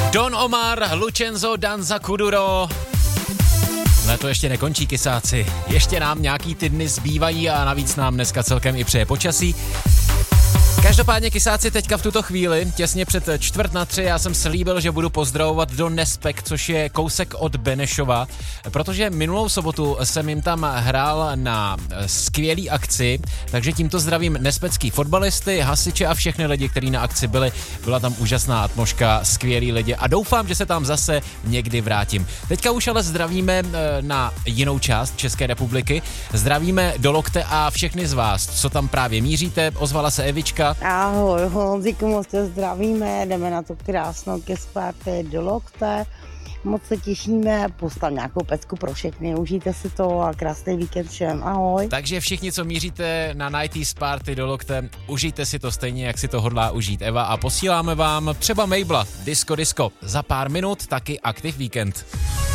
Don Omar, Lucenzo, Danza Kuduro. Léto ještě nekončí, kysáci. Ještě nám nějaký ty dny zbývají a navíc nám dneska celkem i přeje počasí. Každopádně, kysáci, teďka v tuto chvíli, těsně před 2:45, já jsem slíbil, že budu pozdravovat do Nespek, což je kousek od Benešova, protože minulou sobotu jsem jim tam hrál na skvělý akci, takže tímto zdravím nespecký fotbalisty, hasiče a všechny lidi, kteří na akci byli. Byla tam úžasná atmosféra, skvělí lidi a doufám, že se tam zase někdy vrátím. Teďka už ale zdravíme na jinou část České republiky, zdravíme do Lokte a všechny z vás, co tam právě míříte. Ozvala se Evička. Ahoj, Honzíku, moc tě zdravíme, jdeme na to krásnou Kiss-party do Lokte, moc se těšíme, postav nějakou pecku pro všechny, užijte si to a krásný víkend všem, ahoj. Takže všichni, co míříte na Nighties Party do Lokte, užijte si to stejně, jak si to hodlá užít Eva a posíláme vám třeba Mabela, Disco, za pár minut taky Aktiv víkend.